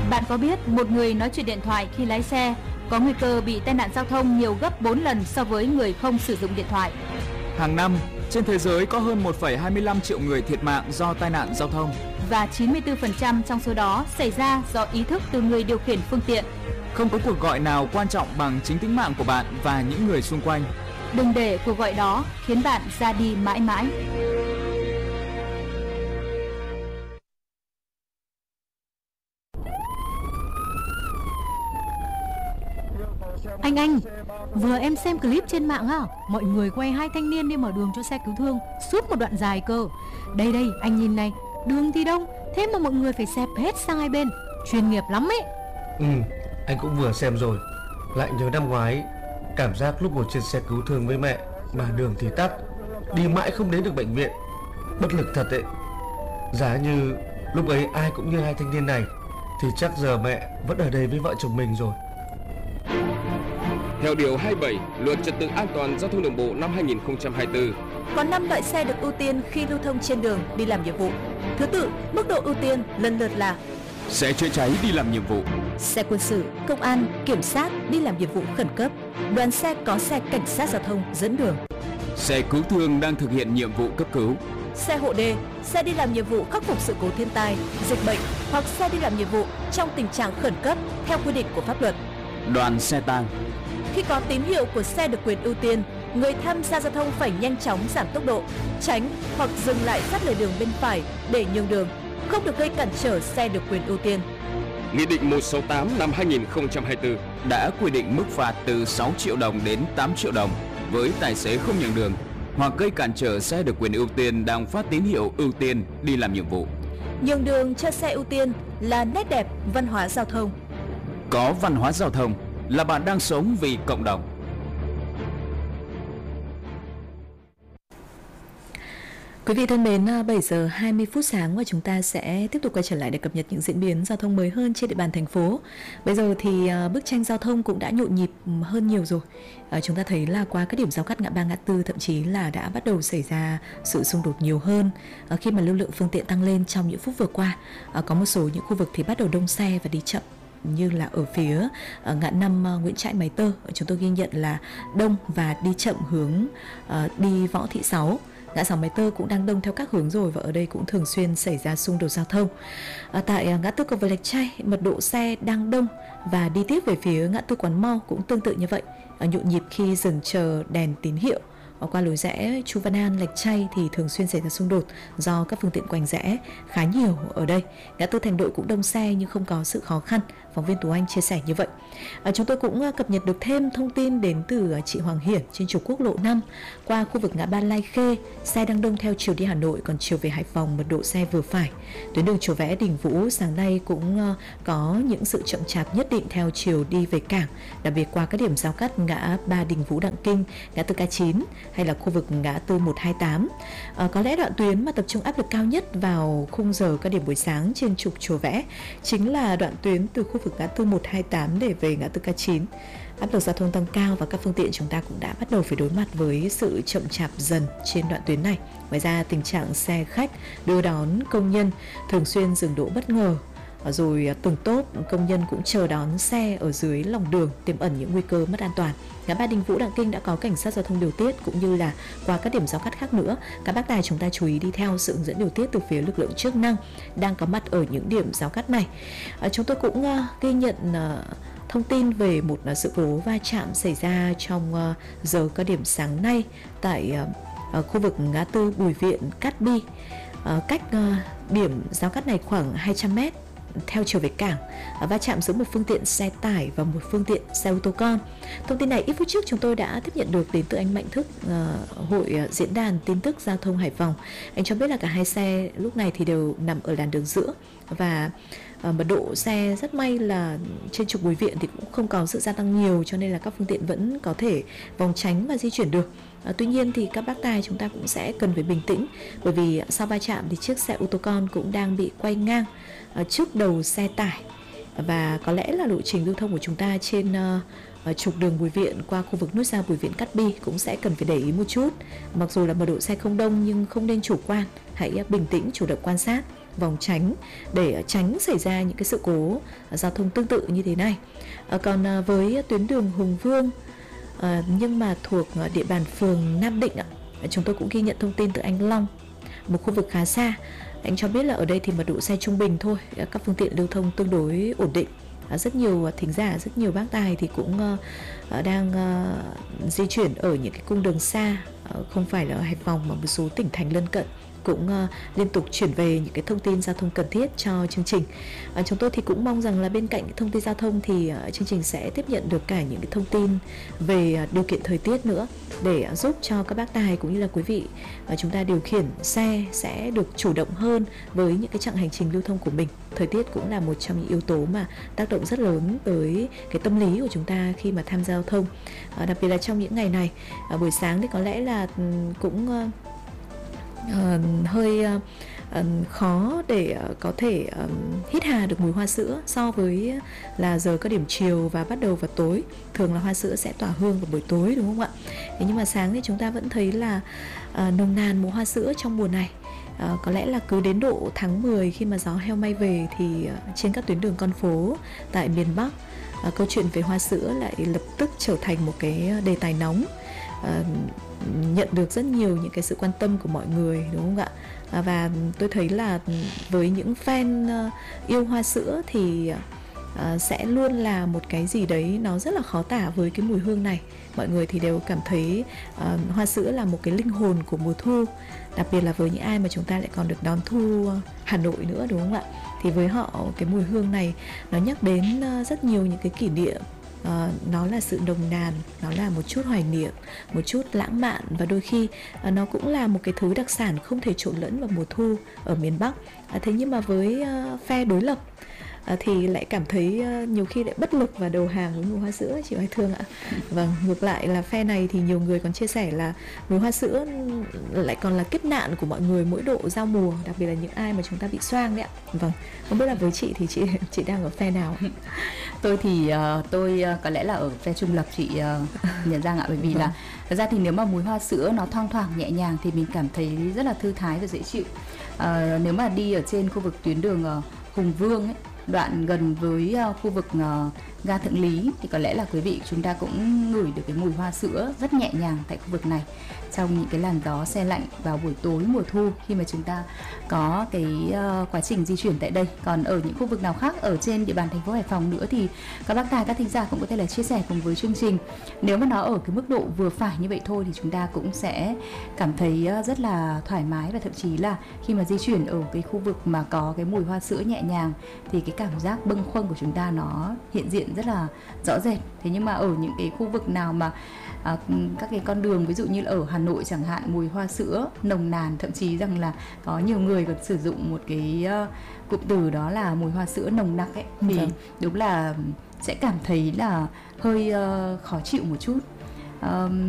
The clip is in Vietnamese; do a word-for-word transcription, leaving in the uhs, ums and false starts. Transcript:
Bạn có biết một người nói chuyện điện thoại khi lái xe có nguy cơ bị tai nạn giao thông nhiều gấp bốn lần so với người không sử dụng điện thoại? Hàng năm, trên thế giới có hơn một phẩy hai mươi lăm triệu người thiệt mạng do tai nạn giao thông. Và chín mươi tư phần trăm trong số đó xảy ra do ý thức từ người điều khiển phương tiện. Không có cuộc gọi nào quan trọng bằng chính tính mạng của bạn và những người xung quanh. Đừng để cuộc gọi đó khiến bạn ra đi mãi mãi. Anh anh, vừa em xem clip trên mạng á, mọi người quay hai thanh niên đi mở đường cho xe cứu thương suốt một đoạn dài cơ. Đây đây, anh nhìn này, đường thì đông, thế mà mọi người phải xẹp hết sang hai bên, chuyên nghiệp lắm ấy. Ừ, anh cũng vừa xem rồi. Lại nhớ năm ngoái, cảm giác lúc ngồi trên xe cứu thương với mẹ mà đường thì tắc, đi mãi không đến được bệnh viện. Bất lực thật đấy. Giá như lúc ấy ai cũng như hai thanh niên này thì chắc giờ mẹ vẫn ở đây với vợ chồng mình rồi. Theo điều hai mươi bảy Luật Trật tự An toàn Giao thông Đường bộ năm hai nghìn không trăm hai mươi tư, có năm loại xe được ưu tiên khi lưu thông trên đường đi làm nhiệm vụ. Thứ tự, mức độ ưu tiên lần lượt là: xe chữa cháy đi làm nhiệm vụ, xe quân sự, công an, kiểm sát đi làm nhiệm vụ khẩn cấp, đoàn xe có xe cảnh sát giao thông dẫn đường, xe cứu thương đang thực hiện nhiệm vụ cấp cứu, xe hộ đê, xe đi làm nhiệm vụ khắc phục sự cố thiên tai, dịch bệnh hoặc xe đi làm nhiệm vụ trong tình trạng khẩn cấp theo quy định của pháp luật, đoàn xe tang. Khi có tín hiệu của xe được quyền ưu tiên, người tham gia giao thông phải nhanh chóng giảm tốc độ, tránh hoặc dừng lại sát lề đường bên phải để nhường đường, không được gây cản trở xe được quyền ưu tiên. Nghị định một trăm sáu mươi tám năm hai nghìn không trăm hai mươi tư đã quy định mức phạt từ sáu triệu đồng đến tám triệu đồng với tài xế không nhường đường hoặc gây cản trở xe được quyền ưu tiên đang phát tín hiệu ưu tiên đi làm nhiệm vụ. Nhường đường cho xe ưu tiên là nét đẹp văn hóa giao thông. Có văn hóa giao thông là bạn đang sống vì cộng đồng. Quý vị thân mến, bảy giờ hai mươi phút sáng và chúng ta sẽ tiếp tục quay trở lại để cập nhật những diễn biến giao thông mới hơn trên địa bàn thành phố. Bây giờ thì bức tranh giao thông cũng đã nhộn nhịp hơn nhiều rồi. Chúng ta thấy là qua các điểm giao cắt ngã ba ngã tư thậm chí là đã bắt đầu xảy ra sự xung đột nhiều hơn khi mà lưu lượng phương tiện tăng lên trong những phút vừa qua. Có một số những khu vực thì bắt đầu đông xe và đi chậm, như là ở phía uh, ngã năm uh, Nguyễn Trãi Máy Tơ, chúng tôi ghi nhận là đông và đi chậm hướng uh, đi Võ Thị Sáu. Ngã sáu Máy Tơ cũng đang đông theo các hướng rồi và ở đây cũng thường xuyên xảy ra xung đột giao thông. À, tại uh, ngã tư cầu Vượt Lạch Tray, mật độ xe đang đông và đi tiếp về phía ngã tư Quán Mau cũng tương tự như vậy, uh, nhộn nhịp khi dừng chờ đèn tín hiệu. Ở qua lối rẽ Chu Văn An, Lạch Tray thì thường xuyên xảy ra xung đột do các phương tiện quanh rẽ khá nhiều ở đây. Ngã tư Thành Đội cũng đông xe nhưng không có sự khó khăn. Phóng viên Tú Anh chia sẻ như vậy. À, chúng tôi cũng cập nhật được thêm thông tin đến từ chị Hoàng Hiển trên trục quốc lộ năm. Qua khu vực ngã ba Lai Khê, xe đang đông theo chiều đi Hà Nội, còn chiều về Hải Phòng mật độ xe vừa phải. Tuyến đường Chùa Vẽ Đình Vũ sáng nay cũng có những sự chậm chạp nhất định theo chiều đi về cảng, đặc biệt qua các điểm giao cắt ngã ba Đình Vũ Đặng Kinh, ngã tư K chín hay là khu vực ngã tư một hai tám. À, có lẽ đoạn tuyến mà tập trung áp lực cao nhất vào khung giờ các điểm buổi sáng trên trục Chùa Vẽ chính là đoạn tuyến từ khu vực ngã tư một hai tám để về ngã tư K chín. Áp lực giao thông tăng cao và các phương tiện chúng ta cũng đã bắt đầu phải đối mặt với sự chậm chạp dần trên đoạn tuyến này. Ngoài ra tình trạng xe khách đưa đón công nhân thường xuyên dừng đỗ bất ngờ, rồi từng tốp công nhân cũng chờ đón xe ở dưới lòng đường, tiềm ẩn những nguy cơ mất an toàn. Ngã ba Đình Vũ Đặng Kinh đã có cảnh sát giao thông điều tiết, cũng như là qua các điểm giao cắt khác nữa. Các bác tài chúng ta chú ý đi theo sự hướng dẫn điều tiết từ phía lực lượng chức năng đang có mặt ở những điểm giao cắt này. À, chúng tôi cũng uh, ghi nhận uh, thông tin về một uh, sự cố va chạm xảy ra trong uh, giờ cao điểm sáng nay tại uh, uh, khu vực ngã tư Bùi Viện, Cát Bi, uh, cách uh, điểm giao cắt này khoảng hai trăm mét theo chiều về cảng, va chạm giữa một phương tiện xe tải và một phương tiện xe ô tô con. Thông tin này ít phút trước chúng tôi đã tiếp nhận được đến từ anh Mạnh Thức, uh, hội uh, diễn đàn tin tức giao thông Hải Phòng. Anh cho biết là cả hai xe lúc này thì đều nằm ở làn đường giữa và uh, mật độ xe rất may là trên trục Bùi Viện thì cũng không có sự gia tăng nhiều, cho nên là các phương tiện vẫn có thể vòng tránh và di chuyển được. À, tuy nhiên thì các bác tài chúng ta cũng sẽ cần phải bình tĩnh, bởi vì sau va chạm thì chiếc xe ô tô con cũng đang bị quay ngang à, trước đầu xe tải, và có lẽ là lộ trình lưu thông của chúng ta trên uh, trục đường Bùi Viện qua khu vực nút giao Bùi Viện Cát Bi cũng sẽ cần phải để ý một chút. Mặc dù là mật độ xe không đông nhưng không nên chủ quan, hãy bình tĩnh chủ động quan sát vòng tránh để tránh xảy ra những cái sự cố giao thông tương tự như thế này. À, còn à, với tuyến đường Hùng Vương à, nhưng mà thuộc địa bàn phường Nam Định, chúng tôi cũng ghi nhận thông tin từ anh Long, một khu vực khá xa. Anh cho biết là ở đây thì mật độ xe trung bình thôi, các phương tiện lưu thông tương đối ổn định. À, rất nhiều thính giả, rất nhiều bác tài thì cũng uh, đang uh, di chuyển ở những cái cung đường xa, uh, không phải là Hải Phòng mà một số tỉnh thành lân cận cũng uh, liên tục chuyển về những cái thông tin giao thông cần thiết cho chương trình. Uh, chúng tôi thì cũng mong rằng là bên cạnh thông tin giao thông thì uh, chương trình sẽ tiếp nhận được cả những cái thông tin về uh, điều kiện thời tiết nữa, để uh, giúp cho các bác tài cũng như là quý vị uh, chúng ta điều khiển xe sẽ được chủ động hơn với những cái chặng hành trình lưu thông của mình. Thời tiết cũng là một trong những yếu tố mà tác động rất lớn tới cái tâm lý của chúng ta khi mà tham gia giao thông. À, đặc biệt là trong những ngày này, à, buổi sáng thì có lẽ là cũng uh, uh, hơi uh, uh, khó để uh, có thể uh, hít hà được mùi hoa sữa so với là giờ các điểm chiều và bắt đầu vào tối. Thường là hoa sữa sẽ tỏa hương vào buổi tối, đúng không ạ? Thế nhưng mà sáng thì chúng ta vẫn thấy là uh, nồng nàn mùi hoa sữa trong mùa này. À, có lẽ là cứ đến độ tháng mười khi mà gió heo may về thì uh, trên các tuyến đường con phố tại miền Bắc, uh, câu chuyện về hoa sữa lại lập tức trở thành một cái đề tài nóng, uh, nhận được rất nhiều những cái sự quan tâm của mọi người, đúng không ạ? À, và tôi thấy là với những fan uh, yêu hoa sữa thì uh, sẽ luôn là một cái gì đấy nó rất là khó tả với cái mùi hương này. Mọi người thì đều cảm thấy uh, hoa sữa là một cái linh hồn của mùa thu. Đặc biệt là với những ai mà chúng ta lại còn được đón thu Hà Nội nữa, đúng không ạ? Thì với họ cái mùi hương này nó nhắc đến rất nhiều những cái kỷ niệm. Uh, nó là sự nồng nàn, nó là một chút hoài niệm, một chút lãng mạn, và đôi khi uh, nó cũng là một cái thứ đặc sản không thể trộn lẫn vào mùa thu ở miền Bắc. Uh, thế nhưng mà với uh, phe đối lập À, thì lại cảm thấy uh, nhiều khi lại bất lực và đầu hàng với mùi hoa sữa, chị Hoài Thương ạ. Vâng, ngược lại là phe này thì nhiều người còn chia sẻ là mùi hoa sữa lại còn là kiếp nạn của mọi người mỗi độ giao mùa, đặc biệt là những ai mà chúng ta bị xoang đấy ạ. Vâng, không biết là với chị thì chị chị đang ở phe nào? Tôi thì uh, tôi uh, có lẽ là ở phe trung lập, chị uh, nhận ra ạ, bởi vì vâng. là thật ra thì nếu mà mùi hoa sữa nó thoang thoảng nhẹ nhàng thì mình cảm thấy rất là thư thái và dễ chịu. Uh, nếu mà đi ở trên khu vực tuyến đường uh, Hùng Vương ấy, đoạn gần với uh, khu vực uh, ga Thượng Lý, thì có lẽ là quý vị chúng ta cũng ngửi được cái mùi hoa sữa rất nhẹ nhàng tại khu vực này trong những cái làn gió se lạnh vào buổi tối mùa thu khi mà chúng ta có cái uh, quá trình di chuyển tại đây. Còn ở những khu vực nào khác ở trên địa bàn thành phố Hải Phòng nữa thì các bác tài, các thính giả cũng có thể là chia sẻ cùng với chương trình. Nếu mà nó ở cái mức độ vừa phải như vậy thôi thì chúng ta cũng sẽ cảm thấy uh, rất là thoải mái, và thậm chí là khi mà di chuyển ở cái khu vực mà có cái mùi hoa sữa nhẹ nhàng thì cái cảm giác bâng khuâng của chúng ta nó hiện diện rất là rõ rệt. Thế nhưng mà ở những cái khu vực nào mà à, các cái con đường ví dụ như là ở Hà Nội chẳng hạn, mùi hoa sữa nồng nàn, thậm chí rằng là có nhiều người còn sử dụng một cái uh, cụm từ đó là mùi hoa sữa nồng nặc ấy, thì ừ. đúng là sẽ cảm thấy là hơi uh, khó chịu một chút. Uh,